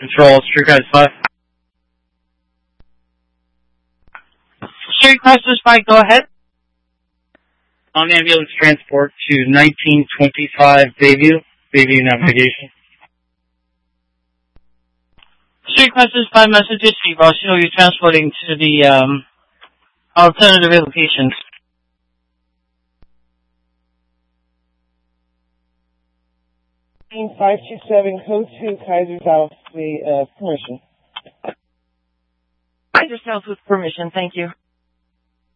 Control, Street Guys 5. Street Crisis 5, go ahead. On ambulance transport to 1925 Bayview Navigation. Street Crisis 5, message received. I'll show you transporting to the alternative locations. 527, code 2, Kaiser South, permission. Kaiser South with permission, thank you.